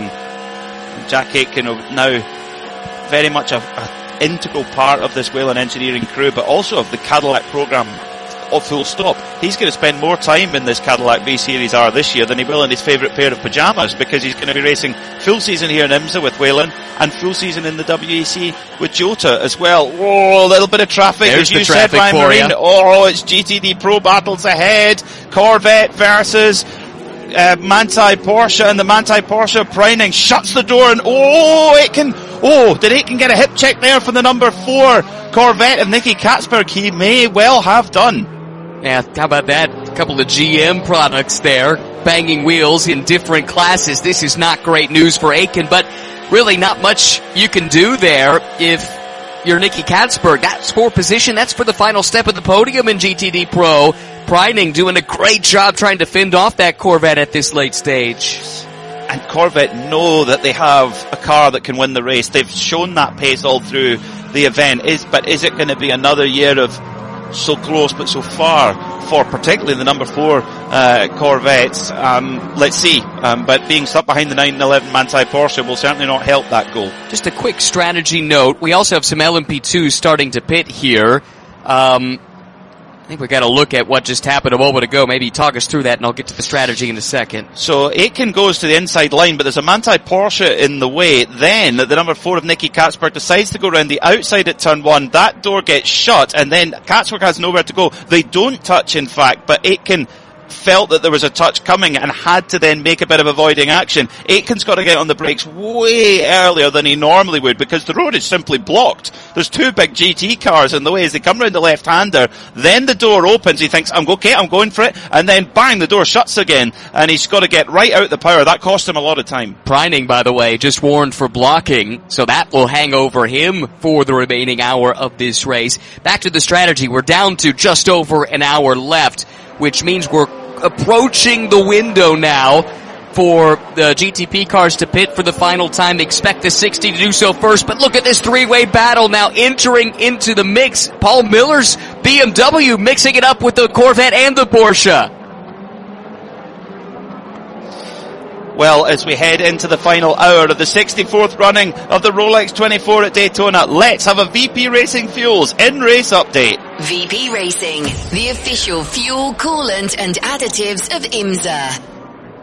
Jack Aitken now very much a, a integral part of this Wayland engineering crew, but also of the Cadillac program. Of full stop. He's going to spend more time in this Cadillac V Series R this year than he will in his favourite pair of pyjamas, because he's going to be racing full season here in IMSA with Wayland and full season in the W E C with Jota as well. Oh, a little bit of traffic, There's as you said, Ryan Marine. Oh, it's G T D Pro battles ahead. Corvette versus uh, Manthey Porsche, and the Manthey Porsche Preining shuts the door, and oh, Aitken, oh, did Aitken get a hip check there from the number four Corvette of Nicky Katzberg? He may well have done. Yeah, how about that? A couple of G M products there, banging wheels in different classes. This is not great news for Aitken, but really not much you can do there if you're Nicky Katzberg. That's for position. That's for the final step of the podium in G T D Pro. Preining doing a great job trying to fend off that Corvette at this late stage. And Corvette know that they have a car that can win the race. They've shown that pace all through the event. Is, but is it going to be another year of so close but so far for particularly the number four uh, Corvettes? Um, let's see. Um, but being stuck behind the nine eleven Manthey Porsche will certainly not help that goal. Just a quick strategy note. We also have some L M P twos starting to pit here. Um, I think we got to look at what just happened a moment ago. Maybe talk us through that, and I'll get to the strategy in a second. So Aitken goes to the inside line, but there's a Manthey Porsche in the way. Then the number four of Nicky Katzberg decides to go around the outside at turn one. That door gets shut, and then Katzberg has nowhere to go. They don't touch, in fact, but Aitken felt that there was a touch coming and had to then make a bit of avoiding action. Aitken's got to get on the brakes way earlier than he normally would, because the road is simply blocked. There's two big G T cars in the way as they come round the left-hander. Then the door opens. He thinks, I'm okay, I'm going for it. And then bang, the door shuts again. And he's got to get right out the power. That cost him a lot of time. Preining, by the way, just warned for blocking, so that will hang over him for the remaining hour of this race. Back to the strategy. We're down to just over an hour left, which means we're approaching the window now for the G T P cars to pit for the final time. Expect the sixty to do so first, but look at this three-way battle now entering into the mix. Paul Miller's B M W mixing it up with the Corvette and the Porsche. Well, as we head into the final hour of the sixty-fourth running of the Rolex twenty-four at Daytona, let's have a V P Racing Fuels in-race update. V P Racing, the official fuel, coolant and additives of IMSA.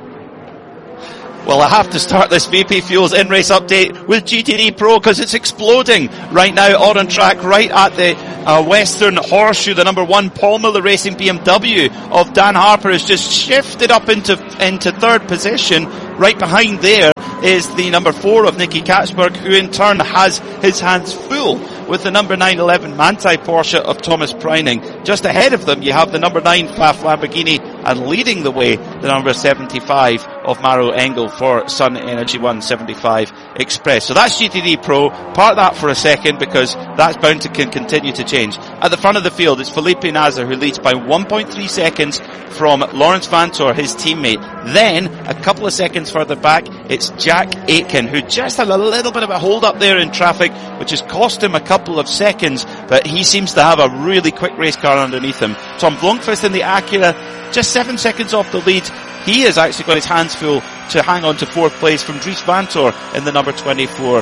Well, I have to start this V P Fuels in-race update with G T D Pro because it's exploding right now on track right at the uh, Western Horseshoe. The number one Paul Miller Racing B M W of Dan Harper has just shifted up into into third position. Right behind there is the number four of Nicky Katzberg, who in turn has his hands full with the number nine eleven Manthey Porsche of Thomas Preining. Just ahead of them, you have the number nine Pfaff Lamborghini, and leading the way, the number seventy-five of Maro Engel for Sun Energy one seventy-five Express. So that's G T D Pro. Park that for a second because that's bound to can continue to change. At the front of the field, it's Felipe Nasr who leads by one point three seconds from Lawrence Vantor, his teammate. Then, a couple of seconds further back, it's Jack Aitken, who just had a little bit of a hold up there in traffic, which has cost him a couple of seconds, but he seems to have a really quick race car underneath him. Tom Blomqvist in the Acura, just seven seconds off the lead. He has actually got his hands full to hang on to fourth place from Dries Vantor in the number twenty-four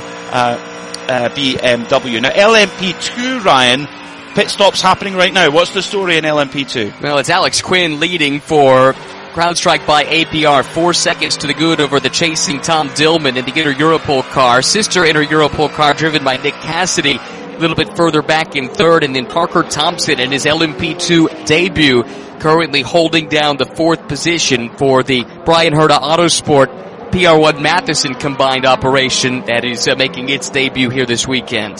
uh, uh, B M W. Now, L M P two, Ryan, pit stops happening right now. What's the story in L M P two? Well, it's Alex Quinn leading for CrowdStrike by A P R, four seconds to the good over the chasing Tom Dillman in the Inter Europol car. Sister Inter Europol car driven by Nick Cassidy a little bit further back in third, and then Parker Thompson in his L M P two debut currently holding down the fourth position for the Brian Herta Autosport P R one Matheson combined operation that is uh, making its debut here this weekend.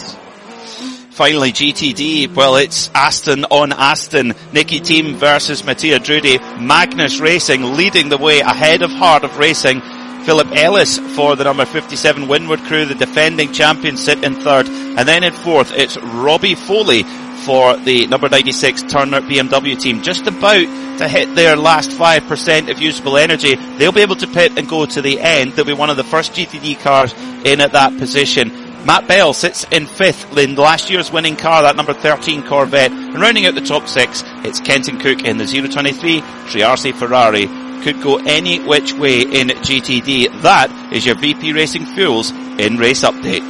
Finally, G T D, well, it's Aston on Aston. Nicky Thiem versus Mattia Drudi. Magnus Racing leading the way ahead of Heart of Racing. Philip Ellis for the number fifty-seven Windward crew, the defending champion, sit in third. And then in fourth, it's Robbie Foley for the number ninety-six Turner B M W team. Just about to hit their last five percent of usable energy. They'll be able to pit and go to the end. They'll be one of the first G T D cars in at that position. Matt Bell sits in fifth in last year's winning car, that number thirteen Corvette. And rounding out the top six, it's Kenton Cook in the zero twenty-three Triarce Ferrari. Could go any which way in G T D. That is your V P Racing Fuels in-race update.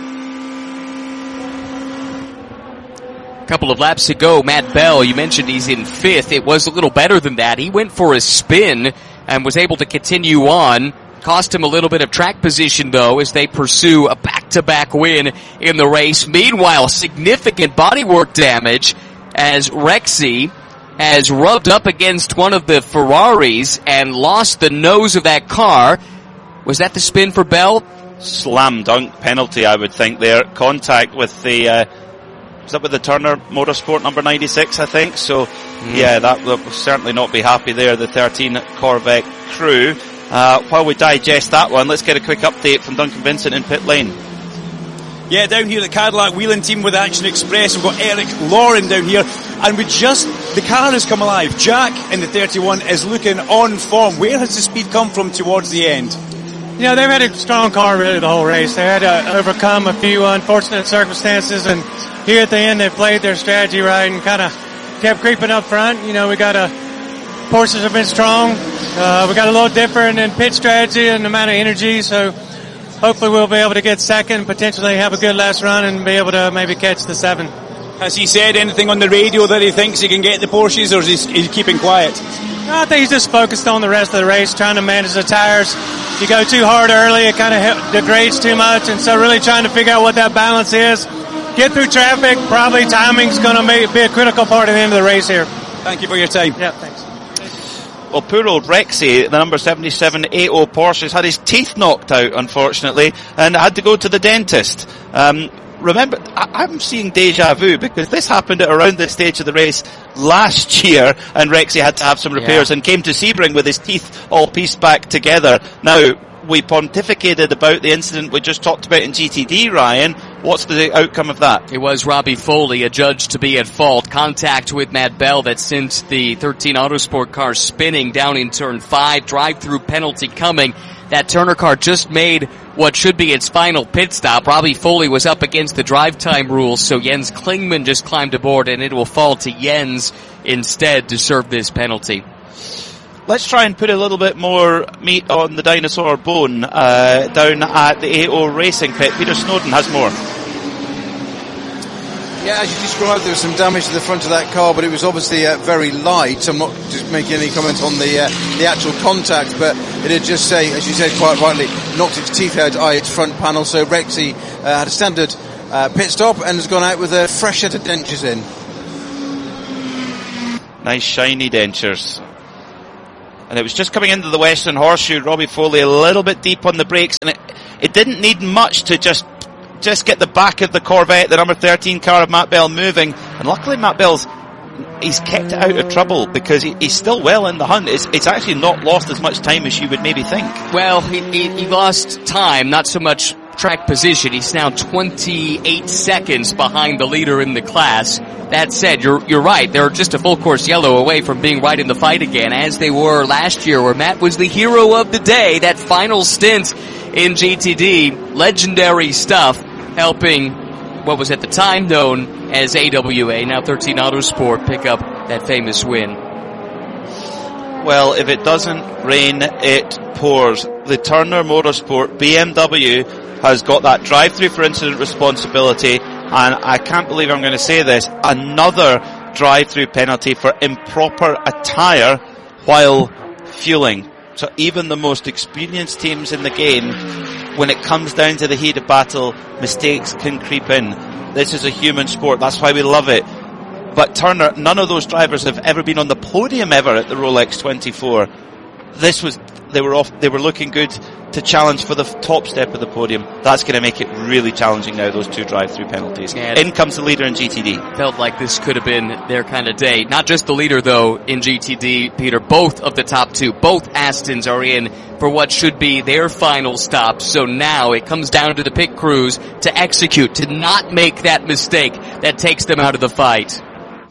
Couple of laps to go. Matt Bell, you mentioned he's in fifth. It was a little better than that. He went for a spin and was able to continue on. Cost him a little bit of track position, though, as they pursue a back-to-back win in the race. Meanwhile, significant bodywork damage as Rexy has rubbed up against one of the Ferraris and lost the nose of that car. Was that the spin for Bell? Slam dunk penalty, I would think there. Contact with the, uh, was that with the Turner Motorsport number ninety-six, I think? So, mm. yeah, that will certainly not be happy there, the thirteen Corvette crew. Uh, while we digest that one, let's get a quick update from Duncan Vincent in pit lane. Yeah, down here at Cadillac Wheeling team with Action Express, we've got Eric Lauren down here, and we just, the car has come alive. Jack in the thirty-one is looking on form. Where has the speed come from towards the end? You know, they've had a strong car really the whole race. They had to overcome a few unfortunate circumstances, and here at the end they played their strategy right and kind of kept creeping up front. You know, we got a, Porsches have been strong. Uh, we got a little different in pit strategy and amount of energy, so hopefully we'll be able to get second, potentially have a good last run and be able to maybe catch the seven. Has he said anything on the radio that he thinks he can get the Porsches, or is he, is he keeping quiet? No, I think he's just focused on the rest of the race, trying to manage the tires. You go too hard early, it kind of degrades too much, and so really trying to figure out what that balance is. Get through traffic, probably timing's going to be a critical part of the end of the race here. Thank you for your time. Yeah, thanks. Well, poor old Rexy, the number seventy-seven A O Porsche, has had his teeth knocked out, unfortunately, and had to go to the dentist. Um, remember, I- I'm seeing deja vu, because this happened at around this stage of the race last year, and Rexy had to have some repairs, yeah, and came to Sebring with his teeth all pieced back together. Now, we pontificated about the incident we just talked about in G T D, Ryan. What's the outcome of that? It was Robbie Foley adjudged to be at fault. Contact with Matt Bell that sent the thirteen Autosport car spinning down in turn five. Drive-through penalty coming. That Turner car just made what should be its final pit stop. Robbie Foley was up against the drive time rules, so Jens Klingman just climbed aboard, and it will fall to Jens instead to serve this penalty. Let's try and put a little bit more meat on the dinosaur bone uh, down at the A O Racing pit. Peter Snowden has more. Yeah, as you described, there was some damage to the front of that car, but it was obviously uh, very light. I'm not just making any comment on the uh, the actual contact, but it had just, say, as you said quite rightly, knocked its teeth out eye its front panel. So Rexy uh, had a standard uh, pit stop and has gone out with a fresh set of dentures in. Nice shiny dentures. And it was just coming into the Western Horseshoe. Robbie Foley a little bit deep on the brakes, and it, it didn't need much to just just get the back of the Corvette, the number thirteen car of Matt Bell, moving. And luckily Matt Bell's he's kept it out of trouble because he, he's still well in the hunt. It's, it's actually not lost as much time as you would maybe think. Well, he, he, he lost time, not so much track position. He's now twenty-eight seconds behind the leader in the class. That said, you're you're right. They're just a full course yellow away from being right in the fight again, as they were last year, where Matt was the hero of the day. That final stint in G T D, legendary stuff, helping what was at the time known as A W A, now thirteen Autosport, pick up that famous win. Well, if it doesn't rain, it pours. The Turner Motorsport B M W has got that drive-through for incident responsibility, and I can't believe I'm going to say this, another drive-through penalty for improper attire while fueling. So even the most experienced teams in the game, when it comes down to the heat of battle, mistakes can creep in. This is a human sport, that's why we love it. But Turner, none of those drivers have ever been on the podium ever at the Rolex twenty-four. This was, they were off, they were looking good to challenge for the top step of the podium. That's going to make it really challenging now, those two drive-through penalties. Yeah, in comes the leader in G T D. Felt like this could have been their kind of day. Not just the leader, though, in G T D, Peter. Both of the top two, both Astons are in for what should be their final stop. So now it comes down to the pit crews to execute, to not make that mistake that takes them out of the fight.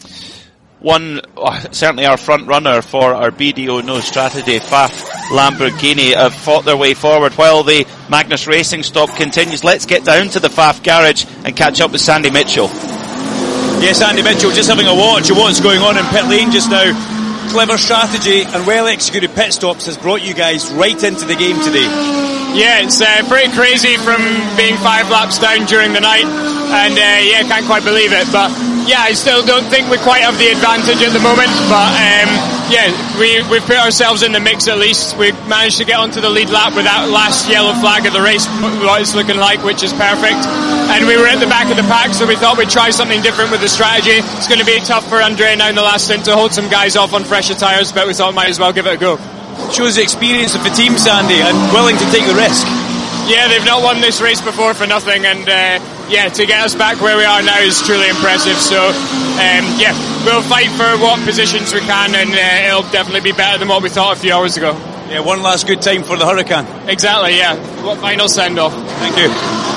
One, uh, certainly our front runner for our B D O No strategy, F A F Lamborghini, have fought their way forward while the Magnus Racing stop continues. Let's get down to the F A F garage and catch up with Sandy Mitchell. Yes, Andy Mitchell just having a watch of what's going on in pit lane just now. Clever strategy and well executed pit stops has brought you guys right into the game today. Yeah, it's uh, pretty crazy from being five laps down during the night, and uh, yeah, can't quite believe it, but yeah, I still don't think we quite have the advantage at the moment, but um, yeah, we we put ourselves in the mix at least. We managed to get onto the lead lap with that last yellow flag of the race, what it's looking like, which is perfect. And we were at the back of the pack, so we thought we'd try something different with the strategy. It's going to be tough for Andrea now in the last stint to hold some guys off on fresher tyres, but we thought we might as well give it a go. Shows the experience of the team, Sandy, and willing to take the risk. Yeah, they've not won this race before for nothing, and uh, yeah, to get us back where we are now is truly impressive. So um, yeah, we'll fight for what positions we can, and uh, it'll definitely be better than what we thought a few hours ago. Yeah, one last good time for the Huracan. Exactly, yeah. What final send-off. Thank you.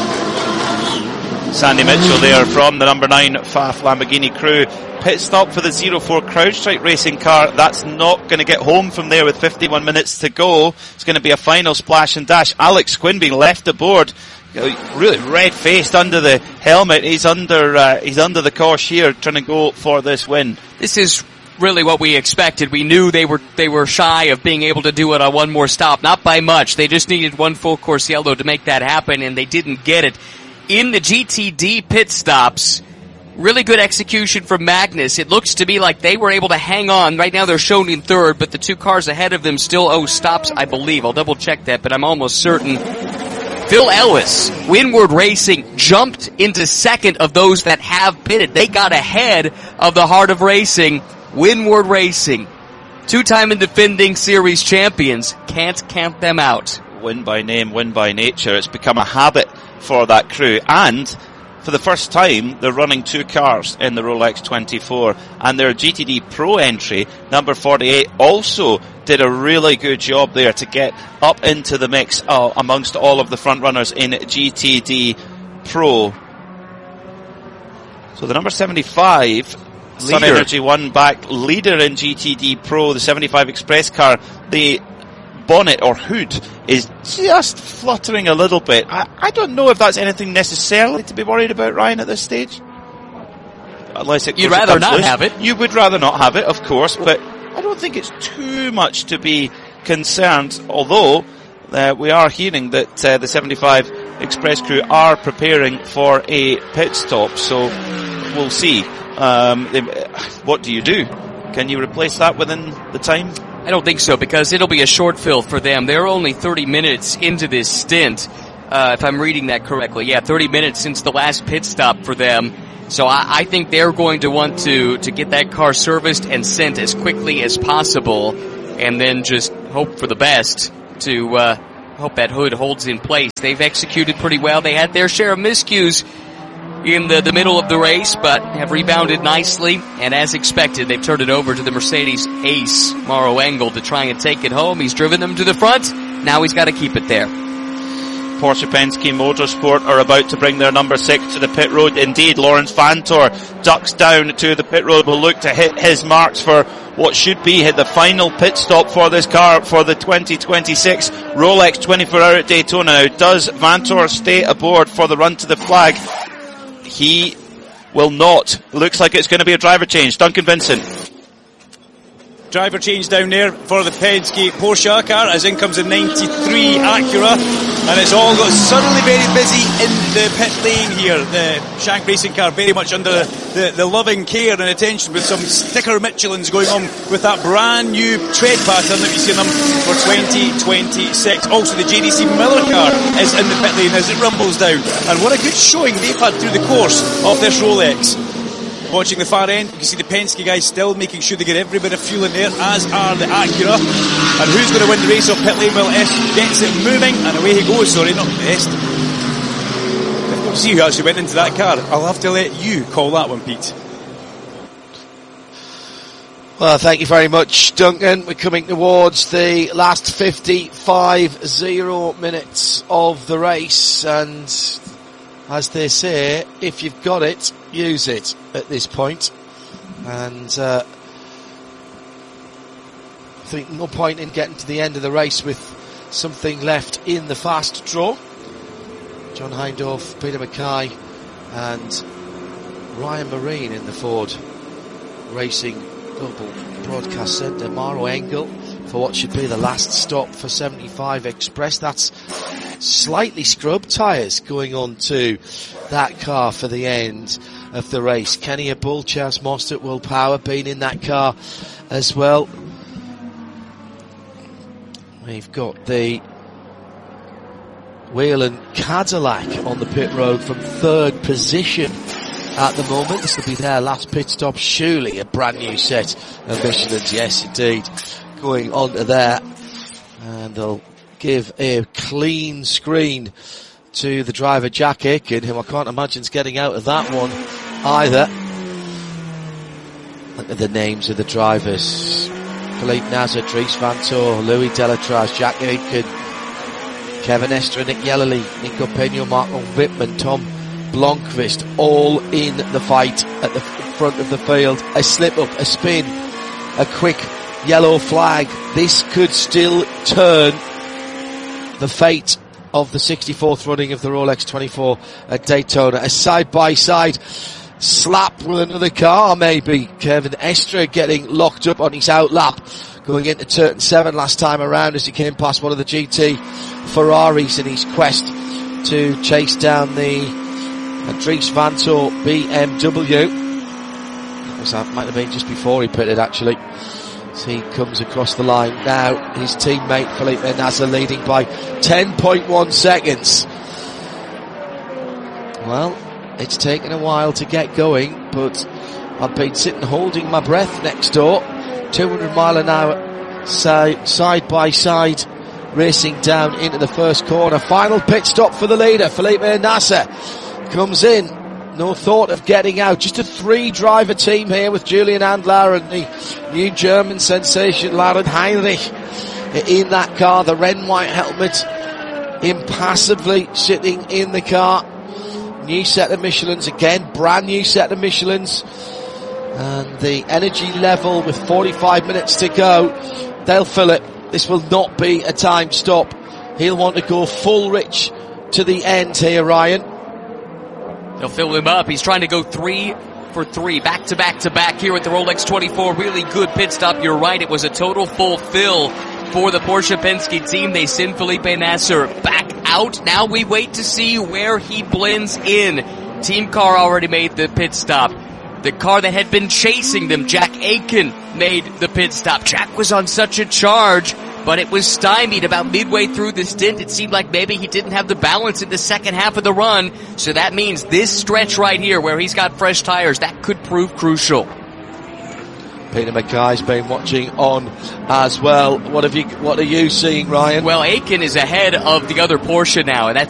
Sandy Mitchell there from the number nine F A F Lamborghini crew. Pit stop for the zero four CrowdStrike racing car. That's not going to get home from there with fifty-one minutes to go. It's going to be a final splash and dash. Alex Quinn being left aboard, really red-faced under the helmet. He's under uh, he's under the cosh here, trying to go for this win. This is really what we expected. We knew they were they were shy of being able to do it on one more stop, not by much. They just needed one full course yellow to make that happen, and they didn't get it. In the G T D pit stops, really good execution from Magnus. It looks to be like they were able to hang on. Right now they're shown in third, but the two cars ahead of them still owe stops, I believe. I'll double check that, but I'm almost certain. Phil Ellis, Windward Racing, jumped into second of those that have pitted. They got ahead of the Heart of Racing, Windward Racing. Two-time and defending series champions. Can't count them out. Win by name, win by nature. It's become a habit for that crew, and for the first time they're running two cars in the Rolex twenty-four, and their G T D Pro entry, number forty-eight, also did a really good job there to get up into the mix uh, amongst all of the front runners in G T D Pro. So the number seventy-five Sun Energy One back leader in G T D Pro, the seventy-five Express car, the bonnet or hood is just fluttering a little bit. I, I don't know if that's anything necessarily to be worried about, Ryan, at this stage. Unless it You'd rather not loose. have it. You would rather not have it, of course, but I don't think it's too much to be concerned, although uh, we are hearing that uh, the seventy-five Express crew are preparing for a pit stop, so we'll see. Um, what do you do? Can you replace that within the time? I don't think so, because it'll be a short fill for them. They're only thirty minutes into this stint, uh, if I'm reading that correctly. Yeah, thirty minutes since the last pit stop for them. So I, I think they're going to want to, to get that car serviced and sent as quickly as possible, and then just hope for the best to uh, hope that hood holds in place. They've executed pretty well. They had their share of miscues in the, the middle of the race, but have rebounded nicely, and as expected, they've turned it over to the Mercedes ace, Mauro Engel, to try and take it home. He's driven them to the front. Now he's got to keep it there. Porsche Penske Motorsport are about to bring their number six to the pit road. Indeed, Lawrence Vantor ducks down to the pit road, will look to hit his marks for what should be the final pit stop for this car for the twenty twenty-six Rolex twenty-four hour at Daytona. Now, does Vantor stay aboard for the run to the flag? He will not. Looks like it's going to be a driver change. Duncan Vincent. Driver change down there for the Penske Porsche car, as in comes a ninety-three Acura, and it's all got suddenly very busy in the pit lane here. The Shank Racing car very much under the, the loving care and attention, with some sticker Michelins going on with that brand new tread pattern that we've seen them for twenty twenty-six. Also, the J D C Miller car is in the pit lane as it rumbles down, and what a good showing they've had through the course of this Rolex. Watching the far end, you can see the Penske guys still making sure they get every bit of fuel in there, as are the Acura. And who's going to win the race off pit lane? Well, Est gets it moving, and away he goes. Sorry, not Est. Difficult to see who actually went into that car. I'll have to let you call that one, Pete. Well, thank you very much, Duncan. We're coming towards the last fifty-five zero minutes of the race, and as they say, if you've got it, use it at this point. And uh, I think no point in getting to the end of the race with something left in the fast draw. John Hindhaugh, Peter Mackay and Ryan Marine in the Ford Racing Global Broadcast Centre. Mauro Engel for what should be the last stop for seventy-five Express. That's slightly scrubbed tyres going on to that car for the end of the race. Kenny Bull, Chas Mostert, Will Power being in that car as well. We've got the Whelen Cadillac on the pit road from third position at the moment. This will be their last pit stop. Surely a brand new set of Michelins, yes indeed, going on to there, and they'll give a clean screen to the driver Jack Aitken, who I can't imagine is getting out of that one either. Look at the names of the drivers: Philippe Nasser, Dries Vanthoor, Louis Delatraz, Jack Aitken, Kevin Estre, Nick Yellerly, Nico Peña, Marco Wittmann, Tom Blomqvist, all in the fight at the front of the field. A slip up, a spin, a quick yellow flag. This could still turn the fate of the sixty-fourth running of the Rolex twenty-four at Daytona. A side-by-side slap with another car, maybe. Kevin Estre getting locked up on his out lap, going into turn seven last time around as he came past one of the G T Ferraris in his quest to chase down the Dries Vanthoor B M W. That might have been just before he pitted, actually. As he comes across the line now, his teammate Felipe Nasser leading by ten point one seconds. Well, it's taken a while to get going, but I've been sitting holding my breath next door. two hundred mile an hour side, side by side racing down into the first corner. Final pit stop for the leader, Felipe Nasser comes in. No thought of getting out. Just a three driver team here with Julian Andlar and the new German sensation Lauren Heinrich in that car. The red and white helmet impassively sitting in the car. New set of Michelins again, brand new set of Michelins. And the energy level with forty-five minutes to go, they'll fill it. This will not be a time stop. He'll want to go full rich to the end here, Ryan. They'll fill him up. He's trying to go three for three, back to back to back here at the Rolex twenty-four. Really good pit stop. You're right. It was a total fulfill for the Porsche Penske team. They send Felipe Nasser back out. Now we wait to see where he blends in. Team car already made the pit stop. The car that had been chasing them, Jack Aitken, made the pit stop. Jack was on such a charge, but it was stymied about midway through the stint. It seemed like maybe he didn't have the balance in the second half of the run. So that means this stretch right here where he's got fresh tires, that could prove crucial. Peter Mackay's been watching on as well. What have you? What are you seeing, Ryan? Well, Aitken is ahead of the other Porsche now, and that's